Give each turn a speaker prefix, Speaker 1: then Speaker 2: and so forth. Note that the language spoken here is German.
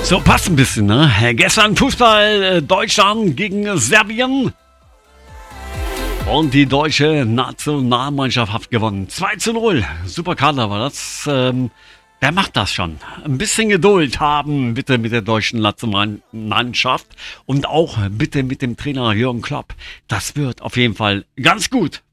Speaker 1: So, passt ein bisschen, ne? Gestern Fußball, Deutschland gegen Serbien. Und die deutsche Nationalmannschaft hat gewonnen. 2:0. Super Kader war das. Wer macht das schon? Ein bisschen Geduld haben, bitte, mit der deutschen Nationalmannschaft. Und auch bitte mit dem Trainer Jürgen Klopp. Das wird auf jeden Fall ganz gut.